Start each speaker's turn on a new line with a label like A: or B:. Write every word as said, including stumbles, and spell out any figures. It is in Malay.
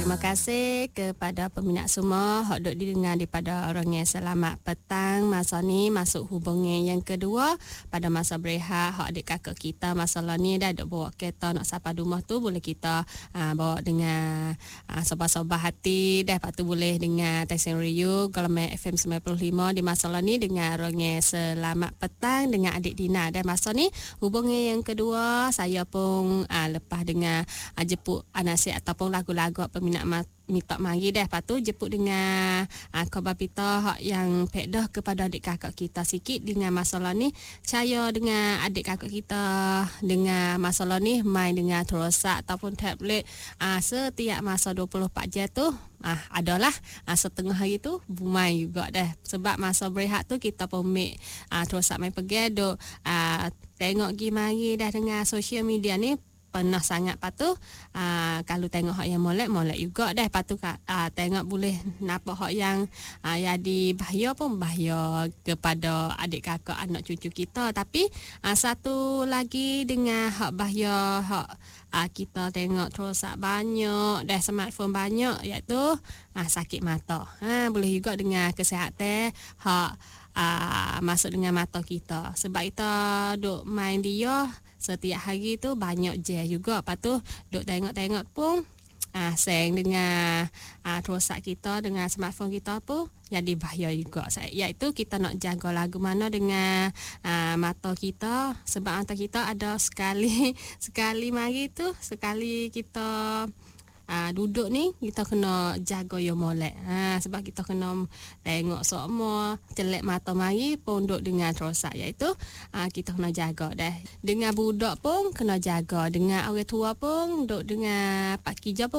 A: Terima kasih kepada peminat semua hok duk didengar daripada orangnya. Selamat petang. Masa ni masuk hubungan yang kedua pada masa berehat. Hok adik kakak kita masalah ni dah duk bawa kereta nak sampai rumah tu, boleh kita uh, bawa dengan uh, sobat-sobat hati dah. Lepas tu boleh dengan Tyson Ryu Galaman F M sembilan puluh lima di masalah ni dengan orangnya. Selamat petang dengan adik Dina. Dan masa ni hubungan yang kedua saya pun uh, lepas dengan uh, jemput anasi ataupun lagu-lagu peminat mat minta mari dah. Lepas tu jemput dengan uh, khabar pita yang pedah kepada adik kakak kita sikit dengan masalah ni. Saya dengan adik kakak kita dengan masalah ni main dengan terosak ataupun tablet uh, setiap masa dua puluh empat jam tu. Ah, adalah ah, setengah hari tu main juga dah. Sebab masa berehat tu kita pun make ah, terosak main pergi duk ah, tengok gi mari dah dengan social media ni pernah sangat. Patu uh, kalau tengok hak yang molek molek juga dah. Patu uh, tengok boleh nampak hak yang uh, jadi bahaya pun bahaya kepada adik kakak anak cucu kita. Tapi uh, satu lagi dengan hak bahaya hak uh, kita tengok terosak banyak dah, smartphone banyak, iaitu uh, sakit mata. Ha, boleh juga dengan kesihatan hak uh, masuk dengan mata kita. Sebab kita duk main dia setiap hari tu banyak je juga. Lepas tu duk tengok-tengok pun ah, seng dengan ah, terosak kita dengan smartphone kita pun jadi bahaya juga. Iaitu kita nak jaga lagu mana dengan ah, mata kita. Sebab mata kita ada sekali sekali mari tu, sekali kita Ah, duduk ni kita kena jaga yo molek. Ha, sebab kita kena tengok semua celek mata mari pun duk dengan terosak, iaitu ah, kita kena jaga dah. Dengan budak pun kena jaga, dengan orang tua pun duk dengan pak kijah pun